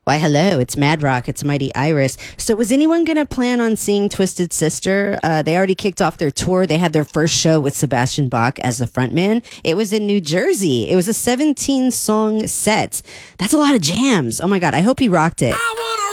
Why, hello, it's Mad Rock, it's Mighty Iris. So, was anyone going to plan on seeing Twisted Sister? They already kicked off their tour. They had their first show with Sebastian Bach as the frontman. It was in New Jersey. It was a 17 song set. That's a lot of jams. Oh my God, I hope he rocked it. I wanna